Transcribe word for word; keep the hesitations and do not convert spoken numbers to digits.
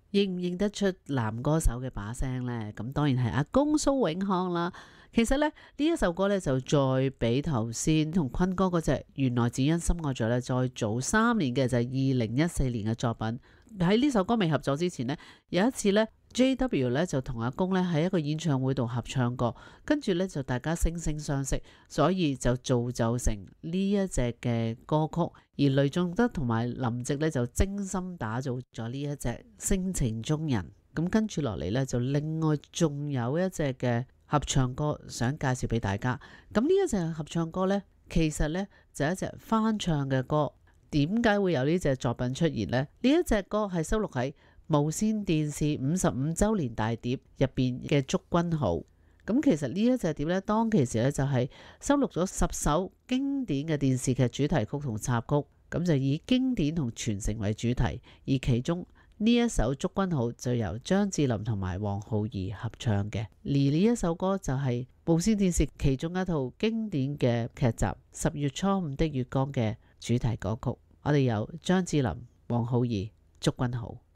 認唔認得出男歌手嘅把聲呢？咁當然係阿公蘇永康啦。其實咧呢一首歌咧就再比頭先同坤哥嗰隻《原來只因心愛着》咧再早三年嘅，就係二零一四年嘅作品。喺呢首歌未合作之前呢，有一次呢 J W 咧就同阿公咧喺一個演唱會度合唱過，跟住咧就大家惺惺相惜，所以就造就成呢一隻嘅歌曲。而雷頌德同埋林夕咧就精心打造咗呢一隻性情中人。咁跟住落嚟咧就另外仲有一隻嘅合唱歌想介紹俾大家。咁呢一隻合唱歌呢，其實呢就係一隻翻唱嘅歌。點解會有呢隻作品出現呢？呢一隻歌係收錄喺無線電視五十五週年大碟入邊嘅《祝君好》。咁其實呢一隻碟呢，當其時呢就係收錄咗十首經典嘅電視劇主題曲同插曲，咁就以經典同傳承為主題。而其中呢一首《祝君好》就由張智霖同埋黃浩儀合唱嘅，而呢一首歌就係無線電視其中一套經典嘅劇集《十月初五的月光》嘅主題歌曲。我哋有張智霖、黃浩儀《祝君好》。